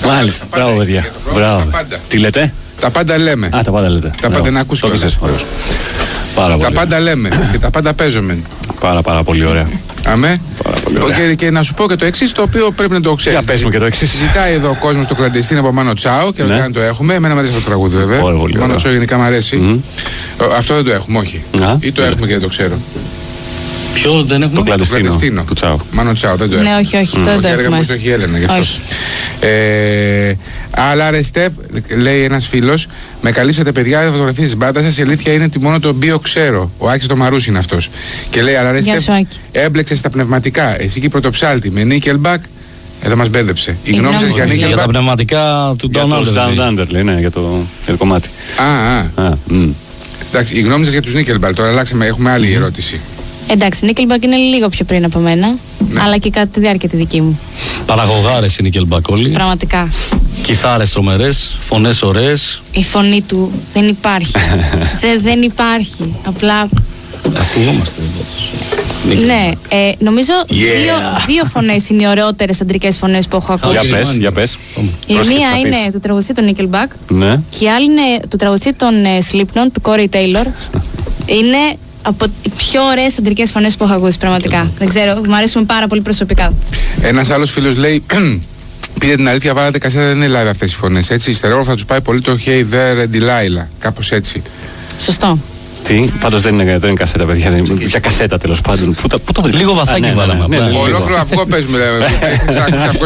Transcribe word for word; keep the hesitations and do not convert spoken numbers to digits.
Μάλιστα, μπράβο παιδιά. Μπράβο. Τι λέτε? Τα πάντα λέμε. Α, τα πάντα λέτε. Τα πάντα να ακούσει. Πάρα τα πολύ πάντα ωραία. λέμε και τα πάντα παίζουμε. Πάρα πάρα πολύ ωραία. Αμέ. Πάρα πολύ ωραία. Και, και να σου πω και το εξής, το οποίο πρέπει να το ξέρεις. Για πες μου και το εξής. Συζητάει εδώ ο κόσμος το κλαντεστίν από Μάνο Τσάο και ρωτάει αν το έχουμε. Εμένα μου αρέσει αυτό το τραγούδι βέβαια. Πολύ, πολύ Μάνο Τσάο γενικά μου αρέσει. Mm-hmm. Αυτό δεν το έχουμε, όχι. Α, Ή το ναι. έχουμε και δεν το ξέρω. Ποιο δεν έχουμε? Το κλαντεστίνο, κλαντεστίνο του Τσάου. Μάνο Τσάου, δεν το Ναι, έχουμε. όχι, όχι, Mm. δεν το Και έλεγα έχουμε. πως το έχει η Έλενα γι' αυτό. Όχι. Ε, αλλά ρε Στεφ, λέει ένας φίλος, με καλύψατε παιδιά τα φωτογραφίες της μπάντας σας. Η αλήθεια είναι ότι μόνο το μπίο ξέρω. Ο Άκης το Μαρούς είναι αυτός. Και λέει, αλλά ρε Γεια Στεφ, σου, Άκη. έμπλεξες στα πνευματικά. Εσύ και η πρωτοψάλτη με Nickelback. Εδώ μας μπέρδεψε. Η γνώμη σας για Για τα Nickelback. πνευματικά του Για Down το Under. Down Under, λέει, ναι, για το, για το κομμάτι. Α, α. Α, μ. Εντάξει, η γνώμη σας για τους Nickelback. Τώρα αλλάξαμε, έχουμε άλλη ερώτηση. Εντάξει, Nickelback είναι λίγο πιο πριν από μένα, Ναι. αλλά και κατά τη διάρκεια τη δική μου. Παραγωγάρες είναι οι Nickelback όλοι. Πραγματικά. Κιθάρες τρομερές, φωνές ωραίες. Η φωνή του δεν υπάρχει. Δε, δεν υπάρχει. Απλά. Ακουγόμαστε. Ναι, ε, νομίζω Yeah. δύο, δύο φωνές είναι οι ωραιότερες αντρικές φωνές που έχω Για ακούσει. πες, για πες. Η Πρόσεχε τι μία θα πεις. είναι του τραγουδιστή των Nickelback Ναι. και η άλλη είναι του τραγουδιστή των ε, Slipknot, του Corey Taylor. Είναι από οι πιο ωραίες αντρικές φωνές που έχω ακούσει, πραγματικά. Δεν ξέρω, μου αρέσουν πάρα πολύ προσωπικά. Ένας άλλος φίλος λέει, πείτε την αλήθεια, βάλατε κασέτα, δεν είναι live αυτές οι φωνές. Έτσι, υστερόγραφα θα τους πάει πολύ το Hey There Delilah. Κάπως έτσι. Σωστό. Τι, πάντως δεν είναι, δεν είναι κασέτα, παιδιά. δεν είναι- Για κασέτα τέλος πάντων. Πού, τα- πού το βρήκατε? Λίγο βαθάκι Α, ναι, ναι, βάλαμε ναι, ναι, απλά. ναι, λίγο. Ολόκληρο αυγό παίζουμε.